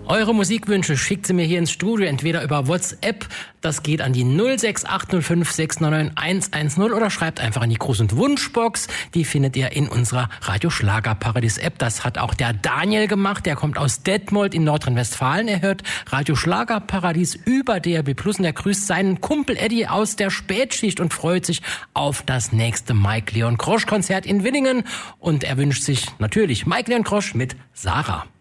Eure Musikwünsche schickt sie mir hier ins Studio, entweder über WhatsApp, das geht an die 06805699110 oder schreibt einfach in die Gruß- und Wunschbox. Die findet ihr in unserer Radio Schlagerparadies App. Das hat auch der Daniel gemacht, der kommt aus Detmold in Nordrhein-Westfalen. Er hört Radio Schlagerparadies über DRB Plus und er grüßt seinen Kumpel Eddie aus der Spätschicht und freut sich auf das nächste Mike Leon Krosch Konzert in Willingen. Und er wünscht sich natürlich Mike Leon Krosch mit Sarah.